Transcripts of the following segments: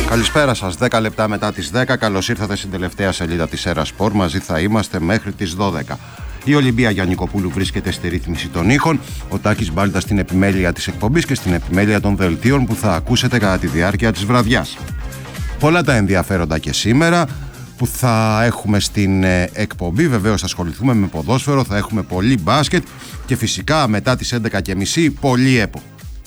Καλησπέρα σας, 10 λεπτά μετά τις 10. Καλώς ήρθατε στην τελευταία σελίδα της Έρα Σπορ. Μαζί θα είμαστε μέχρι τις 12. Η Ολυμπία Γιαννικοπούλου βρίσκεται στη ρύθμιση των ήχων. Ο Τάκης Μπάλτας στην επιμέλεια της εκπομπής και στην επιμέλεια των δελτίων που θα ακούσετε κατά τη διάρκεια της βραδιάς. Πολλά τα ενδιαφέροντα και σήμερα που θα έχουμε στην εκπομπή. Βεβαίως θα ασχοληθούμε με ποδόσφαιρο, θα έχουμε πολύ μπάσκετ και φυσικά μετά τις 11.30 πολύ ΕΠΟ.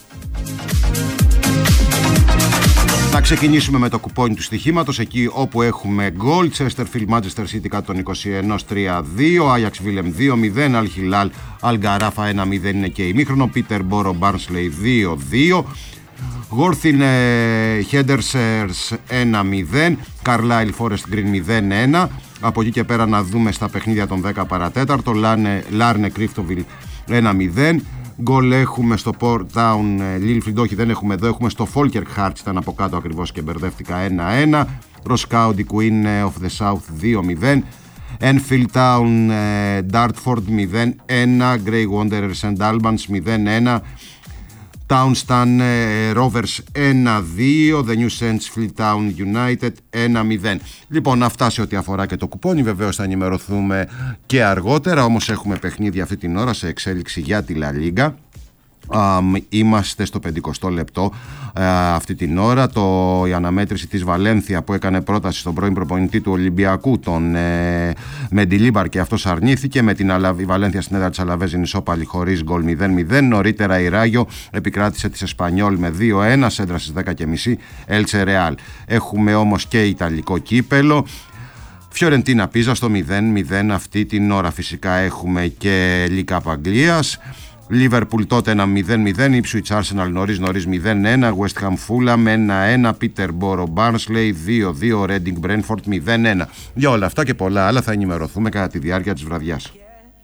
Θα ξεκινήσουμε με το κουπόνι του στοιχήματος, εκεί όπου έχουμε γκολ. Chesterfield Manchester City κάτω των 21-3-2, Ajax Willem 2-0, Al Hilal Al Gharafa 1-0 είναι και ημίχρονο, Peterborough Barnsley 2-2, Worthing Hendersers 1-0, Carlisle Forest Green 0-1. Από εκεί και πέρα να δούμε στα παιχνίδια των 10 παρατέταρτο, Larne Cliftonville 1-0. Γκολ έχουμε στο Port Town Lillfield, όχι δεν έχουμε εδώ, έχουμε στο Folker Hearts, ήταν από κάτω ακριβώς και μπερδεύτηκα, 1-1. Ross County Queen of the South 2-0. Enfield Town Dartford 0-1. Grey Wanderers and Albans 0-1. Townsend Rovers 1-2, The New Saints Fleetown United 1-0. Λοιπόν, αυτά σε ό,τι αφορά και το κουπόνι. Βεβαίως θα ενημερωθούμε και αργότερα, όμως έχουμε παιχνίδια αυτή την ώρα σε εξέλιξη για τη Λα Λίγκα. Είμαστε στο 50ο λεπτό αυτή την ώρα. Η αναμέτρηση της Βαλένθια που έκανε πρόταση στον πρώην προπονητή του Ολυμπιακού, τον Μεντιλίμπαρ, και αυτός αρνήθηκε. Με την η Βαλένθια στην έδρα της Αλαβέζ είναι ισόπαλη χωρίς γκολ 0-0. Νωρίτερα η Ράγιο επικράτησε της Εσπανιόλ με 2-1, σέντρα στις 10.30 Έλτσε Ρεάλ. Έχουμε όμως και Ιταλικό κύπελο. Φιωρεντίνα Πίζα στο 0-0 αυτή την ώρα. Φυσικά έχουμε και Λίκα Αγγλίας. Liverpool τότε 1-0-0, Ipswich Arsenal νωρίς 0-1, West Ham Fulham 1-1, Peterborough Barnsley 2-2, Reading Brentford 0-1. Για όλα αυτά και πολλά άλλα θα ενημερωθούμε κατά τη διάρκεια της βραδιάς.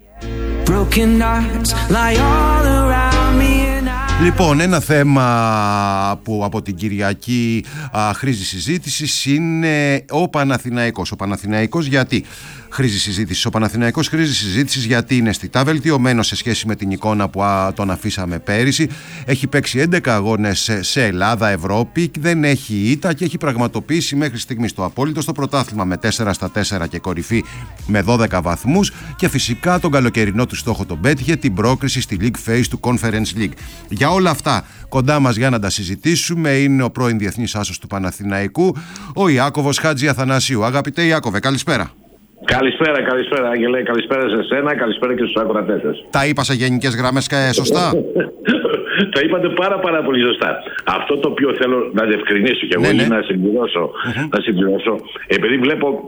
Λοιπόν, ένα θέμα που από την Κυριακή χρήζει συζήτησης είναι ο Παναθηναϊκός. Ο Παναθηναϊκός γιατί χρήζει συζήτηση? Ο Παναθηναϊκός χρήζει συζήτηση γιατί είναι αισθητά βελτιωμένο σε σχέση με την εικόνα που τον αφήσαμε πέρυσι. Έχει παίξει 11 αγώνες σε Ελλάδα, Ευρώπη, δεν έχει ήττα και έχει πραγματοποιήσει μέχρι στιγμής το απόλυτο στο πρωτάθλημα με 4-4 και κορυφή με 12 βαθμούς, και φυσικά τον καλοκαιρινό του στόχο τον πέτυχε, την πρόκριση στη League Phase του Conference League. Για όλα αυτά κοντά μας για να τα συζητήσουμε είναι ο πρώην διεθνής άσος του Παναθηναϊκού, ο Ιάκωβος Χατζη Αθανασίου. Αγαπητέ Ιάκωβε, καλησπέρα. Καλησπέρα Άγγελε, καλησπέρα σε εσένα, καλησπέρα και στους ακροατές σας. Τα είπα σε γενικές γραμμές σωστά? Τα είπατε πάρα πολύ σωστά. Αυτό το οποίο θέλω να διευκρινίσω και εγώ είναι να συμπληρώσω, επειδή βλέπω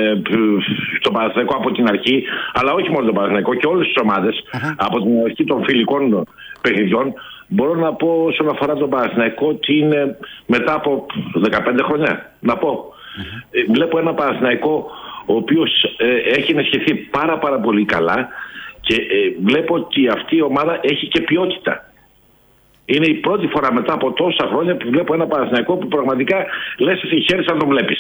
το Παναθηναϊκό από την αρχή, αλλά όχι μόνο το Παναθηναϊκό και όλες τις ομάδες από την αρχή των φιλικών παιχνιδιών, μπορώ να πω όσον αφορά τον Παναθηναϊκό ότι είναι μετά από 15 χρόνια, να πω. Βλέπω ένα Παναθηναϊκό ο οποίος έχει ενισχυθεί πάρα πολύ καλά και βλέπω ότι αυτή η ομάδα έχει και ποιότητα. Είναι η πρώτη φορά μετά από τόσα χρόνια που βλέπω ένα Παναθηναϊκό που πραγματικά λες ότι χέρι σαν τον βλέπεις.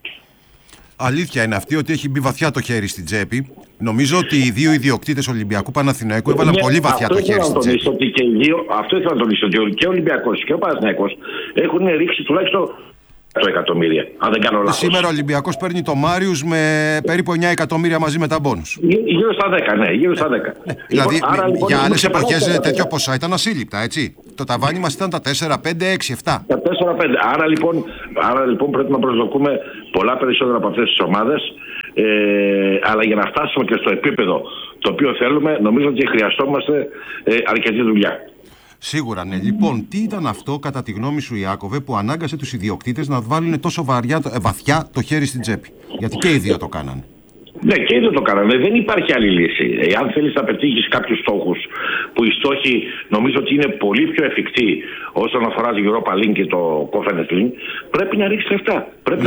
Αλήθεια είναι αυτή ότι έχει μπει βαθιά το χέρι στην τσέπη. Νομίζω ότι οι δύο ιδιοκτήτες Ολυμπιακού Παναθηναϊκού έβαλαν πολύ βαθιά το χέρι στην τσέπη. Αυτό ήθελα να τονίσω, ότι και ο Ολυμπιακός και ο Παναθηναϊκός έχουν ρίξει τουλάχιστον το εκατομμύρια, αν δεν κάνω λάθος. Σήμερα ο Ολυμπιακός παίρνει το Μάριους με περίπου 9 εκατομμύρια μαζί με τα μπόνους. Γύρω στα 10, ναι, γύρω στα 10. Δηλαδή, για άλλες εποχές τέτοια ποσά ήταν ασύλληπτα, έτσι. Το ταβάνι μας ήταν τα 4, 5, 6, 7. Τα 4, 5. Άρα λοιπόν πρέπει να προσδοκούμε πολλά περισσότερα από αυτές τις ομάδες. Αλλά για να φτάσουμε και στο επίπεδο το οποίο θέλουμε, νομίζω ότι χρειαζόμαστε αρκετή δουλειά. Σίγουρα, ναι. Λοιπόν, τι ήταν αυτό κατά τη γνώμη σου, Ιάκωβε, που ανάγκασε τους ιδιοκτήτες να βάλουν τόσο βαθιά το χέρι στην τσέπη? Γιατί και οι δύο το κάνανε. Ναι, και ήδη το κάνανε. Δεν υπάρχει άλλη λύση. Εάν θέλεις να πετύχεις κάποιους στόχους, που οι στόχοι νομίζω ότι είναι πολύ πιο εφικτοί όσον αφορά την Europa League και το Conference League, πρέπει να ρίξεις λεφτά. Πρέπει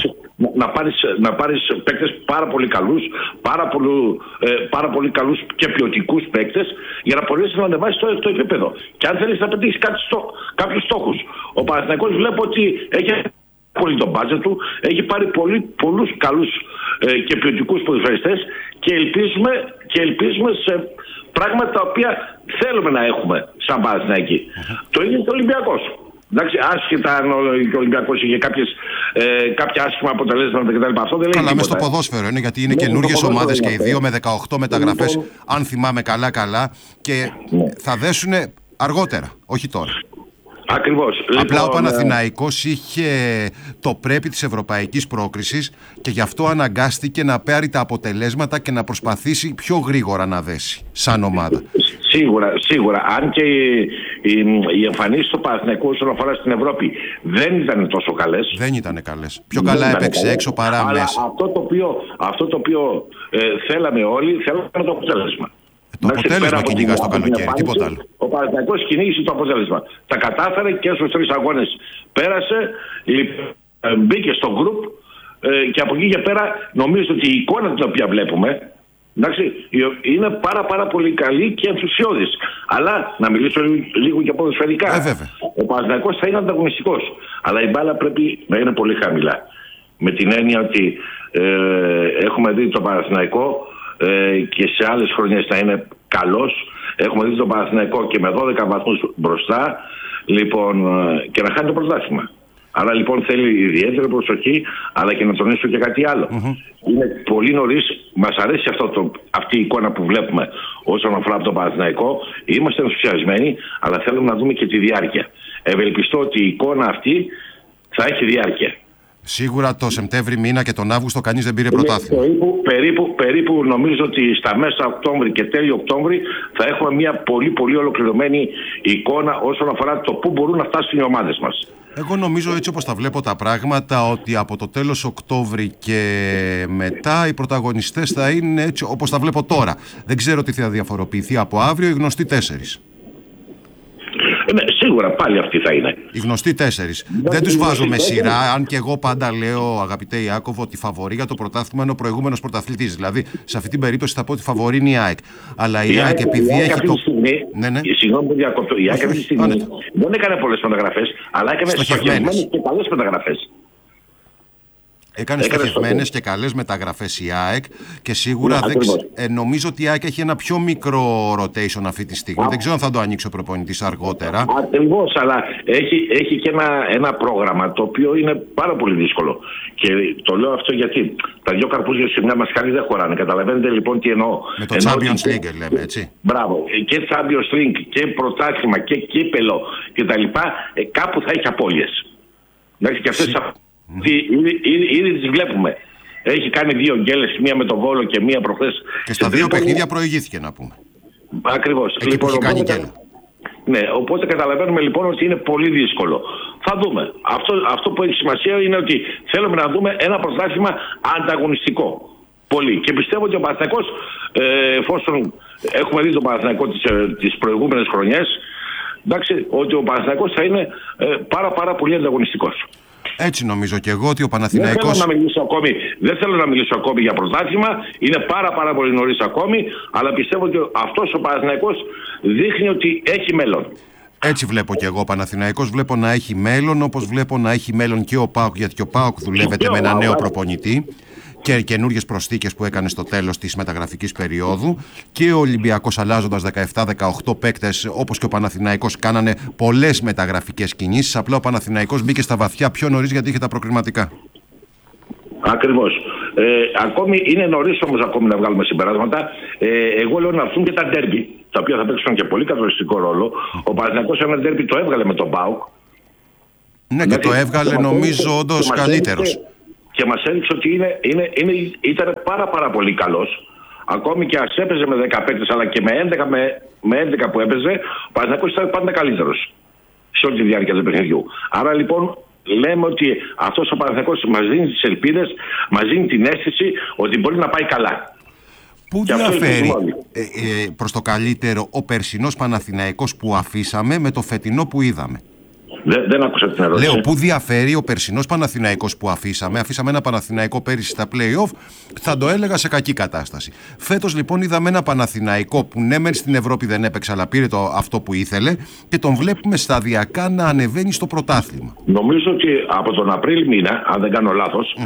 να πάρεις παίκτες πάρα πολύ καλούς, πάρα πολύ καλούς και ποιοτικούς παίκτες, για να μπορέσεις να ανεβάσεις το επίπεδο. Και αν θέλεις να πετύχεις κάποιους στόχους, ο Παναθηναϊκός βλέπω ότι έχει πολύ τον μπάτζετ του, έχει πάρει πολλούς καλούς και ποιοτικούς ποδοσφαιριστές και ελπίζουμε σε πράγματα τα οποία θέλουμε να έχουμε σαν Παναθηναϊκοί. Το ίδιο είναι ο Ολυμπιακός. Εντάξει, άσχετα αν ο Ολυμπιακός είχε κάποια άσχημα αποτελέσματα κτλ. Αυτό δεν λέει. Καλά, μέσα στο ποδόσφαιρο είναι, γιατί είναι καινούργιες ομάδες και οι δύο με 18 μεταγραφές, αν θυμάμαι καλά, και θα δέσουν αργότερα, όχι τώρα. Ακριβώς. Απλά ο Παναθηναϊκός είχε το πρέπει της ευρωπαϊκής πρόκρισης και γι' αυτό αναγκάστηκε να πάρει τα αποτελέσματα και να προσπαθήσει πιο γρήγορα να δέσει σαν ομάδα. Σίγουρα. Αν και οι εμφανίσεις του Παναθηναϊκού όσον αφορά στην Ευρώπη δεν ήταν τόσο καλές. Δεν ήταν καλές. Πιο καλά έπαιξε έξω παρά αλλά μέσα. Αυτό το οποίο θέλαμε όλοι, θέλαμε το αποτέλεσμα. Το αποτέλεσμα κυνηγά στο καλοκαίρι, τίποτα άλλο. Ο Παναθηναϊκός κυνήγησε το αποτέλεσμα. Τα κατάφερε και στους 3 αγώνες πέρασε, μπήκε στο γκρουπ και από εκεί και πέρα νομίζω ότι η εικόνα την οποία βλέπουμε, εντάξει, είναι πάρα πολύ καλή και ενθουσιώδης. Αλλά να μιλήσω λίγο και ποδοσφαιρικά. Ο Παναθηναϊκός θα είναι ανταγωνιστικός. Αλλά η μπάλα πρέπει να είναι πολύ χαμηλά. Με την έννοια ότι έχουμε δει το Παναθηναϊκό και σε άλλες χρονιές θα είναι καλός. Έχουμε δει τον Παναθηναϊκό και με 12 βαθμούς μπροστά, λοιπόν, και να χάνει το πρωτάθλημα. Άρα λοιπόν θέλει ιδιαίτερη προσοχή, αλλά και να τονίσω και κάτι άλλο. Είναι πολύ νωρίς, μας αρέσει αυτή η εικόνα που βλέπουμε όσον αφορά τον Παναθηναϊκό. Είμαστε ενθουσιασμένοι, αλλά θέλουμε να δούμε και τη διάρκεια. Ευελπιστώ ότι η εικόνα αυτή θα έχει διάρκεια. Σίγουρα το Σεπτέμβρη μήνα και τον Αύγουστο κανείς δεν πήρε πρωτάθλημα. Περίπου νομίζω ότι στα μέσα Οκτώβρη και τέλειο Οκτώβρη θα έχουμε μια πολύ ολοκληρωμένη εικόνα όσον αφορά το πού μπορούν να φτάσουν οι ομάδες μας. Εγώ νομίζω, έτσι όπως τα βλέπω τα πράγματα, ότι από το τέλος Οκτώβρη και μετά οι πρωταγωνιστές θα είναι έτσι όπως τα βλέπω τώρα. Δεν ξέρω τι θα διαφοροποιηθεί από αύριο, οι γνωστοί 4. Ναι, σίγουρα πάλι αυτοί θα είναι. Οι γνωστοί 4. Δεν τους βάζω με σειρά, αν και εγώ πάντα λέω, αγαπητέ Ιάκωβο, ότι φαβορί για το πρωτάθλημα είναι ο προηγούμενος πρωταθλητής. Δηλαδή, σε αυτή την περίπτωση θα πω ότι φαβορί είναι η ΑΕΚ. Αλλά η ΑΕΚ, επειδή έχει το. Συγγνώμη που διακόπτω. Η ΑΕΚ αυτή τη στιγμή δεν έκανε πολλές μεταγραφές, αλλά έκανε στοχευμένες και καλές μεταγραφές. Έκανε στοχευμένες και καλές μεταγραφές η ΑΕΚ και σίγουρα νομίζω ότι η ΑΕΚ έχει ένα πιο μικρό rotation αυτή τη στιγμή. Δεν ξέρω αν θα το ανοίξει ο προπονητής αργότερα. Ακριβώς, αλλά έχει και ένα πρόγραμμα το οποίο είναι πάρα πολύ δύσκολο. Και το λέω αυτό γιατί τα δύο καρπούζια σε μια μασχάλη δεν χωράνε. Καταλαβαίνετε λοιπόν τι εννοώ. Με το Champions League λέμε, έτσι. Μπράβο. Και Champions League και πρωτάθλημα και κύπελο κτλ. Κάπου θα έχει απώλειες. Εντάξει, και αυτές ήδη τις βλέπουμε. Έχει κάνει 2 γκέλες, μία με τον Βόλο και μία προχθές. Και στα 2 παιχνίδια προηγήθηκε, να πούμε. Ακριβώς. Εκεί που έχει κάνει γκέλα. Ναι, οπότε καταλαβαίνουμε λοιπόν ότι είναι πολύ δύσκολο. Θα δούμε. Αυτό που έχει σημασία είναι ότι θέλουμε να δούμε ένα πρωτάθλημα ανταγωνιστικό. Πολύ. Και πιστεύω ότι ο Παναθηναϊκός, εφόσον έχουμε δει τον Παναθηναϊκό τις προηγούμενες χρονιές, εντάξει, ότι ο Παναθηναϊκός θα είναι πάρα πολύ ανταγωνιστικός. Έτσι νομίζω και εγώ ότι ο Παναθηναϊκός. Δεν θέλω να μιλήσω ακόμη για πρωτάθλημα. Είναι πάρα πολύ νωρίς ακόμη. Αλλά πιστεύω ότι αυτός ο Παναθηναϊκός δείχνει ότι έχει μέλλον. Έτσι βλέπω και εγώ. Ο Παναθηναϊκός βλέπω να έχει μέλλον, όπως βλέπω να έχει μέλλον και ο ΠΑΟΚ, γιατί και ο ΠΑΟΚ δουλεύεται με ένα νέο προπονητή και καινούριες προσθήκες που έκανε στο τέλος της μεταγραφικής περίοδου, και ο Ολυμπιακός, αλλάζοντας 17-18 παίκτες όπως και ο Παναθηναϊκός, κάνανε πολλές μεταγραφικές κινήσεις. Απλά ο Παναθηναϊκός μπήκε στα βαθιά πιο νωρίς γιατί είχε τα προκριματικά. Ακριβώς. Ακόμη είναι νωρίς όμως ακόμη να βγάλουμε συμπεράσματα. Εγώ λέω να έρθουν και τα ντέρμπι, τα οποία θα παίξουν και πολύ καθοριστικό ρόλο. Ο Παναθηναϊκός ένα ντέρμπι το έβγαλε με τον ΠΑΟΚ. Ναι, και το έβγαλε νομίζω όντως καλύτερος. Και μας έδειξε ότι ήταν πάρα πολύ καλός. Ακόμη και ας έπαιζε με 10 παίκτες, αλλά και με 11 που έπαιζε, ο Παναθηναϊκός ήταν πάντα καλύτερος σε όλη τη διάρκεια του παιχνιδιού. Άρα λοιπόν λέμε ότι αυτός ο Παναθηναϊκός μας δίνει τις ελπίδες, μας δίνει την αίσθηση ότι μπορεί να πάει καλά. Πού διαφέρει προς το καλύτερο ο περσινός Παναθηναϊκός που αφήσαμε με το φετινό που είδαμε? Δεν άκουσα την ερώτηση. Λέω, πού διαφέρει ο περσινός Παναθηναϊκός που αφήσαμε? Αφήσαμε ένα Παναθηναϊκό πέρυσι στα play-off, θα το έλεγα σε κακή κατάσταση. Φέτος λοιπόν είδαμε ένα Παναθηναϊκό που ναι μεν στην Ευρώπη δεν έπαιξε, αλλά πήρε αυτό που ήθελε και τον βλέπουμε σταδιακά να ανεβαίνει στο πρωτάθλημα. Νομίζω ότι από τον Απρίλιο μήνα, αν δεν κάνω λάθος,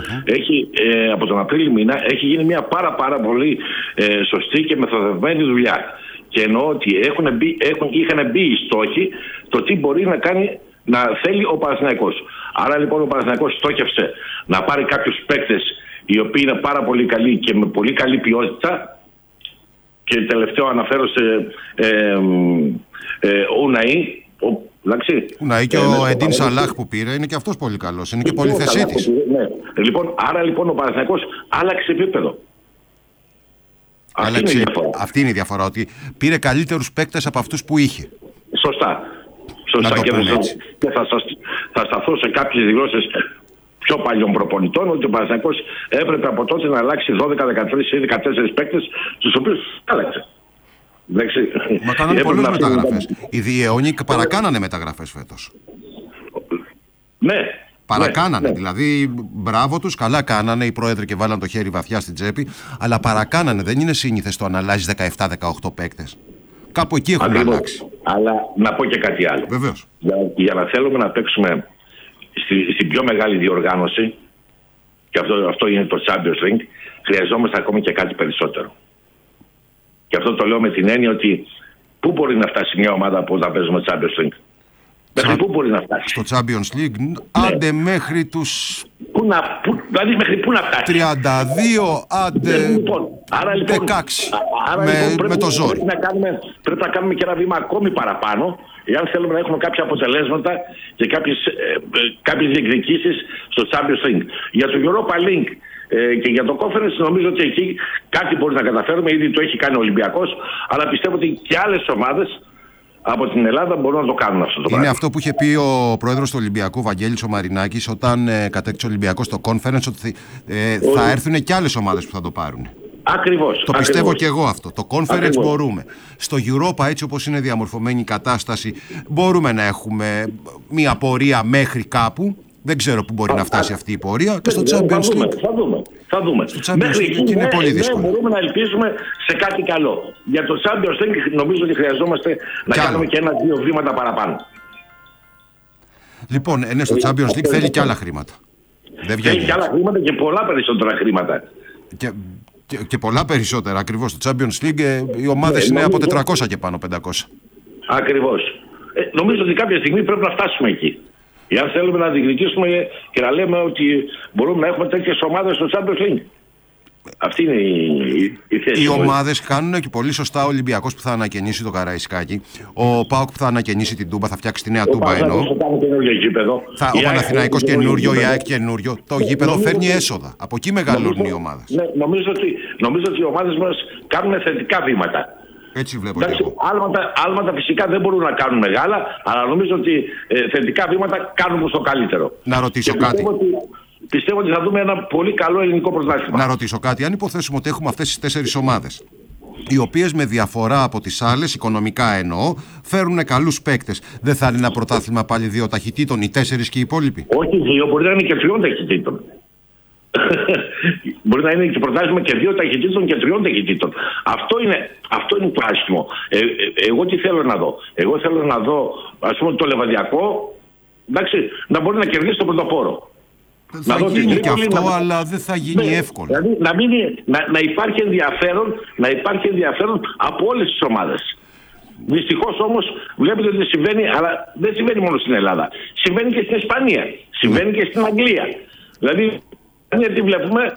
από τον Απρίλιο μήνα έχει γίνει μια πάρα πολύ σωστή και μεθοδευμένη δουλειά. Και εννοώ ότι είχαν μπει οι στόχοι το τι μπορεί να θέλει ο Παναθηναϊκός. Άρα λοιπόν ο Παναθηναϊκός στόχευσε να πάρει κάποιους παίκτες οι οποίοι είναι πάρα πολύ καλοί και με πολύ καλή ποιότητα. Και τελευταίο αναφέρω σε Ουναή. Ουναή και ο Εντίν Σαλάχ που πήρε είναι και αυτός πολύ καλός. Είναι και πολυθεσίτης. Ναι. Άρα λοιπόν ο Παναθηναϊκός άλλαξε επίπεδο. Αυτή είναι η διαφορά. Ότι πήρε καλύτερους παίκτες από αυτούς που είχε. Σωστά. Και θα σταθώ σε κάποιες δηλώσεις πιο παλιών προπονητών ότι ο Παναθηναϊκός έπρεπε από τότε να αλλάξει 12, 13 ή 14 παίκτες, τους οποίους άλλαξε. Μα κάνανε πολλές μεταγραφές. Οι Διαιώνιοι παρακάνανε μεταγραφές φέτος. Ναι. Παρακάνανε, ναι. Δηλαδή μπράβο τους, καλά κάνανε οι πρόεδροι και βάλαν το χέρι βαθιά στην τσέπη, αλλά παρακάνανε, δεν είναι σύνηθες το να αλλάζει 17-18 παίκτες. Κάπου εκεί έχουν αλλάξει. Αλλά να πω και κάτι άλλο. Βεβαίως. Για να θέλουμε να παίξουμε στην πιο μεγάλη διοργάνωση, και αυτό είναι το Champions League, χρειαζόμαστε ακόμη και κάτι περισσότερο. Και αυτό το λέω με την έννοια ότι πού μπορεί να φτάσει μια ομάδα που θα παίζουμε Champions League. Μέχρι πού μπορεί να φτάσει. Στο Champions League, άντε μέχρι τους... Δηλαδή μέχρι πού να φτάσει. 32, άντε άρα, 16 με το ζόρι. Πρέπει να κάνουμε και ένα βήμα ακόμη παραπάνω, εάν θέλουμε να έχουμε κάποια αποτελέσματα και κάποιες διεκδικήσεις στο Champions League. Για το Europa League και για το Conference νομίζω ότι εκεί κάτι μπορεί να καταφέρουμε. Ήδη το έχει κάνει ο Ολυμπιακός, αλλά πιστεύω ότι και άλλες ομάδες από την Ελλάδα μπορούν να το κάνουν αυτό το πράγμα. Είναι αυτό που είχε πει ο πρόεδρος του Ολυμπιακού, Βαγγέλης ο Μαρινάκης, όταν κατέκτησε ο Ολυμπιακός στο Conference, ότι θα έρθουν και άλλες ομάδες που θα το πάρουν. Ακριβώς. Το πιστεύω και εγώ αυτό. Το Conference μπορούμε. Στο Europa, έτσι όπως είναι διαμορφωμένη η κατάσταση, μπορούμε να έχουμε μια πορεία μέχρι κάπου. Δεν ξέρω πού μπορεί να φτάσει αυτή η πορεία. Και στο Champions League. Θα δούμε. Στο Champions League είναι πολύ δύσκολο. Μπορούμε να ελπίζουμε σε κάτι καλό. Για το Champions League νομίζω ότι χρειαζόμαστε να κάνουμε και ένα-δύο βήματα παραπάνω. Λοιπόν, στο Champions League θέλει και άλλα χρήματα. Θέλει και άλλα χρήματα και πολλά περισσότερα χρήματα. Και πολλά περισσότερα ακριβώς. Στο Champions League οι ομάδες είναι από 400 και πάνω 500. Ακριβώς. Νομίζω ότι κάποια στιγμή πρέπει να φτάσουμε εκεί. Εάν θέλουμε να διεκδικήσουμε και να λέμε ότι μπορούμε να έχουμε τέτοιες ομάδες στο Champions League. Αυτή είναι η θέση. Οι ομάδες κάνουν και πολύ σωστά. Ο Ολυμπιακός που θα ανακαινήσει το Καραϊσκάκι, ο ΠΑΟΚ που θα ανακαινήσει την Τούμπα, θα φτιάξει τη νέα Τούμπα ενώ. Ο Παναθηναϊκός καινούριο, η ΑΕΚ καινούριο. Το γήπεδο φέρνει έσοδα. Από εκεί μεγαλώνουν οι ομάδες. Ναι, νομίζω ότι οι ομάδες μας κάνουν θετικά βήματα. Έτσι βλέπω. Εντάξει, άλματα φυσικά δεν μπορούν να κάνουν μεγάλα, αλλά νομίζω ότι θετικά βήματα κάνουν προς το καλύτερο. Να ρωτήσω κάτι. Πιστεύω ότι θα δούμε ένα πολύ καλό ελληνικό πρωτάθλημα. Να ρωτήσω κάτι. Αν υποθέσουμε ότι έχουμε αυτές τις 4 ομάδες, οι οποίες με διαφορά από τις άλλες, οικονομικά εννοώ, φέρουν καλούς παίκτες, δεν θα είναι ένα πρωτάθλημα πάλι 2 ταχυτήτων, οι 4 και οι υπόλοιποι? Όχι, 2, μπορεί να είναι και 3 ταχυτήτων. Μπορεί να είναι και πρωτάθλημα και 2 ταχυτήτων και 3 ταχυτήτων. Αυτό είναι το άσχημο. Εγώ τι θέλω να δω? Εγώ θέλω να δω, ας πούμε, το Λεβαδιακό, εντάξει, να μπορεί να κερδίσει το πρωτοπόρο. Θα γίνει και αυτό, αλλά δεν θα γίνει εύκολο. Δηλαδή να υπάρχει ενδιαφέρον από όλες τις ομάδες. Δυστυχώς όμως βλέπετε ότι συμβαίνει, αλλά δεν συμβαίνει μόνο στην Ελλάδα. Συμβαίνει και στην Ισπανία. Συμβαίνει και στην Αγγλία. Δηλαδή, γιατί βλέπουμε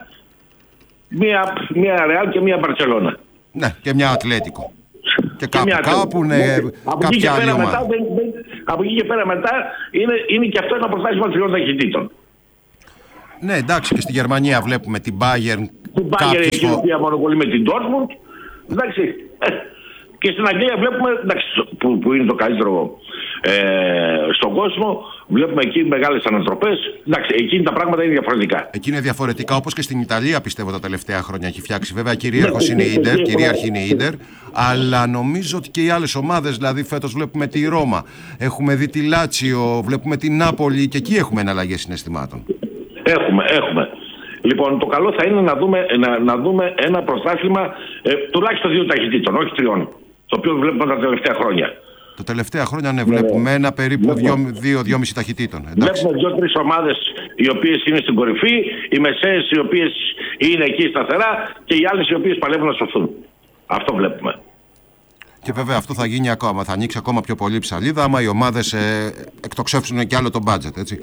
μία Ρεάλ και μία Μπαρτσελώνα. Ναι, και μια Ατλέτικο. Και κάπου είναι κάποια άλλη ομάδα. Από εκεί και πέρα μετά είναι και αυτό ένα πρωτάθλημα 3 ταχυτήτων. Ναι, εντάξει, και στη Γερμανία βλέπουμε την Bayern. Την Bayern η οποία μονοπολεί με την Dortmund. Εντάξει. Και στην Αγγλία βλέπουμε, εντάξει, που είναι το καλύτερο στον κόσμο, βλέπουμε εκεί μεγάλες ανατροπές. Εντάξει, εκεί τα πράγματα είναι διαφορετικά. Εκεί είναι διαφορετικά, όπως και στην Ιταλία πιστεύω τα τελευταία χρόνια έχει φτιάξει. Βέβαια κυρίαρχη είναι η Ίντερ, αλλά νομίζω ότι και οι άλλες ομάδες, δηλαδή φέτος βλέπουμε τη Ρώμα, έχουμε δει τη Λάτσιο, βλέπουμε την Νάπολη και εκεί έχουμε εναλλαγές συναισθημάτων. Έχουμε. Λοιπόν, το καλό θα είναι να δούμε ένα πρωτάθλημα τουλάχιστον 2 ταχυτήτων, όχι 3. Το οποίο βλέπουμε τα τελευταία χρόνια. Τα τελευταία χρόνια ναι, βλέπουμε ένα περίπου 2-2,5 ταχυτήτων. Βλέπουμε 2-3 ομάδες οι οποίες είναι στην κορυφή, οι μεσαίες οι οποίες είναι εκεί σταθερά και οι άλλες οι οποίες παλεύουν να σωθούν. Αυτό βλέπουμε. Και βέβαια αυτό θα γίνει ακόμα, θα ανοίξει ακόμα πιο πολύ ψαλίδα άμα οι ομάδες εκτοξεύσουν κι άλλο το μπάτζετ, έτσι.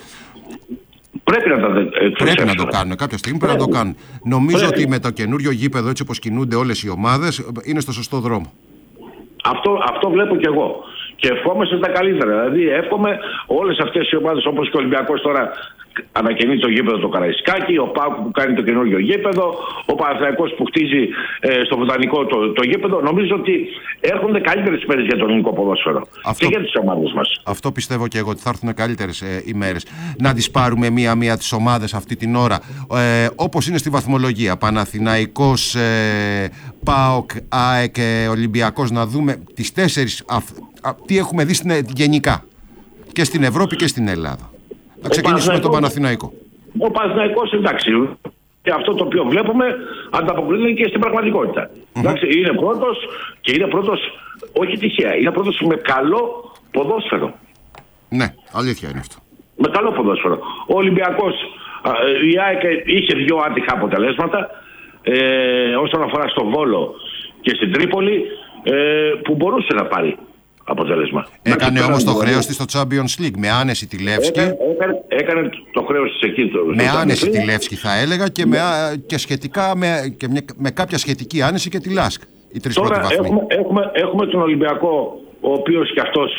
Πρέπει να το κάνουν. Κάποια στιγμή πρέπει να το κάνουν. Νομίζω ότι με το καινούριο γήπεδο, έτσι όπως κινούνται όλες οι ομάδες, είναι στο σωστό δρόμο. Αυτό βλέπω κι εγώ. Και ευχόμαστε τα καλύτερα. Δηλαδή, εύχομαι όλες αυτές οι ομάδες, όπως και ο Ολυμπιακός τώρα ανακαινεί το γήπεδο το Καραϊσκάκι, ο ΠΑΟΚ που κάνει το καινούργιο γήπεδο, ο Παναθηναϊκός που χτίζει στο Βοτανικό το γήπεδο. Νομίζω ότι έρχονται καλύτερες ημέρες για το ελληνικό ποδόσφαιρο και για τις ομάδες μας. Αυτό πιστεύω και εγώ, ότι θα έρθουν καλύτερες ημέρες. Να τις πάρουμε μία-μία τις ομάδες αυτή την ώρα. Όπως είναι στη βαθμολογία. Παναθηναϊκός, ΠΑΟΚ, ΑΕΚ, Ολυμπιακός. Να δούμε τις 4 τι έχουμε δει γενικά. Και στην Ευρώπη και στην Ελλάδα. Να ξεκινήσουμε με τον Παναθηναϊκό. Ο Παναθηναϊκός, εντάξει, και αυτό το οποίο βλέπουμε ανταποκρίνεται και στην πραγματικότητα. Εντάξει, είναι πρώτος και είναι πρώτος, όχι τυχαία, είναι πρώτος με καλό ποδόσφαιρο. Ναι, αλήθεια είναι αυτό. Με καλό ποδόσφαιρο. Ο Ολυμπιακός, η ΑΕΚ είχε 2 άτυχα αποτελέσματα όσον αφορά στο Βόλο και στην Τρίπολη, που μπορούσε να πάρει αποτέλεσμα. Έκανε όμως το χρέος της στο Champions League με άνεση τη Λεύσκη. Έκανε το χρέος της εκεί. Με άνεση τη Λεύσκη θα έλεγα και σχετικά με κάποια σχετική άνεση και τη Λάσκ. Οι 3 πρώτοι βαθμοί. Έχουμε τον Ολυμπιακό, ο οποίος και αυτός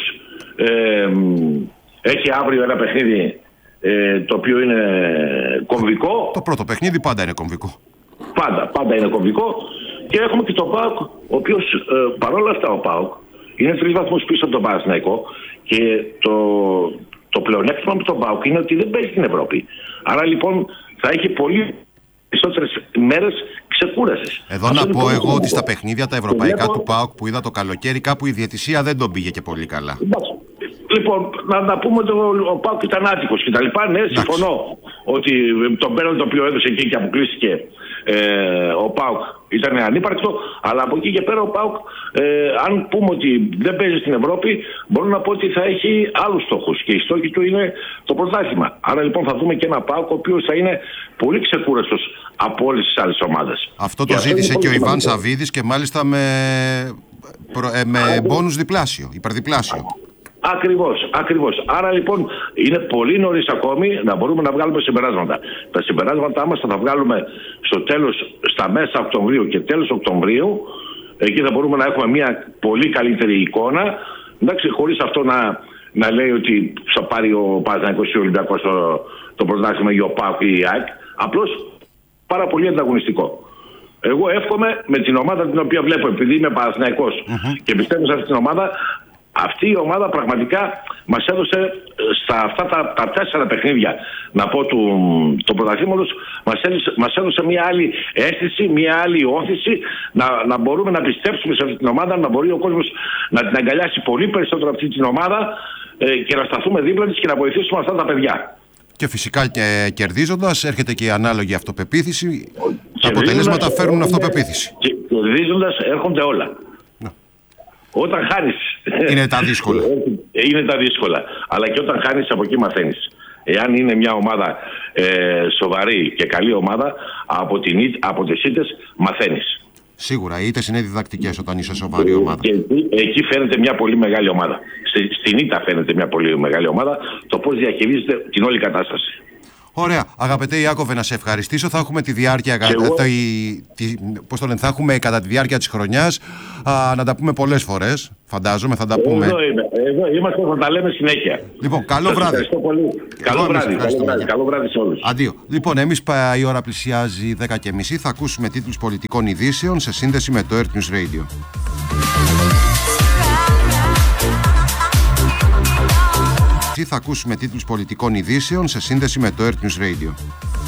έχει αύριο ένα παιχνίδι το οποίο είναι κομβικό. Το πρώτο παιχνίδι πάντα είναι κομβικό. Πάντα είναι κομβικό. Και έχουμε και τον ΠΑΟΚ, ο οποίος παρόλα αυτά ο ΠΑΟΚ είναι 3 βαθμούς πίσω από τον Παναθηναϊκό και το πλεονέκτημα με τον ΠΑΟΚ είναι ότι δεν παίζει στην Ευρώπη. Άρα λοιπόν θα έχει πολύ περισσότερες μέρες ξεκούρασης. Εδώ αυτό να πω εγώ ότι στα παιχνίδια τα ευρωπαϊκά του ΠΑΟΚ που είδα το καλοκαίρι, κάπου η διαιτησία δεν τον πήγε και πολύ καλά. Λοιπόν, να πούμε ότι ο ΠΑΟΚ ήταν άτυχος και τα λοιπά. Ναι, συμφωνώ ότι τον πέναλτι το οποίο έδωσε εκεί και αποκλείστηκε ο ΠΑΟΚ ήταν ανύπαρκτο, αλλά από εκεί και πέρα ο ΠΑΟΚ, αν πούμε ότι δεν παίζει στην Ευρώπη, μπορώ να πω ότι θα έχει άλλους στόχους και οι στόχοι του είναι το πρωτάθλημα. Άρα λοιπόν θα δούμε και ένα ΠΑΟΚ ο οποίος θα είναι πολύ ξεκούραστος από όλες τις άλλες ομάδες. Αυτό το ζήτησε και ο Ιβάν Σαββίδης και μάλιστα με μπόνους διπλάσιο, υπερδιπλάσιο. Ακριβώς. Άρα λοιπόν είναι πολύ νωρίς ακόμη να μπορούμε να βγάλουμε συμπεράσματα. Τα συμπεράσματά μας θα τα βγάλουμε στο τέλος, στα μέσα Οκτωβρίου και τέλος Οκτωβρίου. Εκεί θα μπορούμε να έχουμε μια πολύ καλύτερη εικόνα. Εντάξει, χωρίς αυτό να λέει ότι θα πάρει ο Παναθηναϊκός ή ο Ολυμπιακός το πρωτάθλημα ή ο ΠΑΟΚ ή η ΑΕΚ. Απλώς πάρα πολύ ανταγωνιστικό. Εγώ εύχομαι με την ομάδα την οποία βλέπω, επειδή είμαι Παναθηναϊκός και πιστεύω σε αυτή την ομάδα. Αυτή η ομάδα πραγματικά μας έδωσε στα αυτά τα 4 παιχνίδια, να πω, του πρωταθλήματος, μας έδωσε μια άλλη αίσθηση, μια άλλη όθηση να μπορούμε να πιστέψουμε σε αυτή την ομάδα, να μπορεί ο κόσμος να την αγκαλιάσει πολύ περισσότερο αυτή την ομάδα και να σταθούμε δίπλα της και να βοηθήσουμε αυτά τα παιδιά. Και φυσικά και κερδίζοντας έρχεται και η ανάλογη αυτοπεποίθηση. Τα αποτελέσματα φέρνουν αυτοπεποίθηση. Και κερδίζοντας έρχονται όλα. Όταν χάνεις. Είναι τα δύσκολα. Είναι τα δύσκολα. Αλλά και όταν χάνεις, από εκεί μαθαίνεις. Εάν είναι μια ομάδα σοβαρή και καλή ομάδα, από τις ήττες μαθαίνεις. Σίγουρα, οι ήττες είναι διδακτικές όταν είσαι σοβαρή ομάδα. Και εκεί φαίνεται μια πολύ μεγάλη ομάδα. Στην ήττα φαίνεται μια πολύ μεγάλη ομάδα, το πώς διαχειρίζεται την όλη κατάσταση. Ωραία. Αγαπητέ Ιάκωβε, να σε ευχαριστήσω. Θα έχουμε τη διάρκεια, θα έχουμε κατά τη διάρκεια της χρονιάς να τα πούμε πολλές φορές. Φαντάζομαι θα τα πούμε. Εδώ είμαστε, θα τα λέμε συνέχεια. Λοιπόν, καλό βράδυ. Ευχαριστώ πολύ. Καλό βράδυ σε όλους. Αντίο. Λοιπόν, εμείς η ώρα πλησιάζει 10:30. Θα ακούσουμε τίτλους πολιτικών ειδήσεων σε σύνδεση με το Earth News Radio. Θα ακούσουμε τίτλους πολιτικών ειδήσεων σε σύνδεση με το Earth News Radio.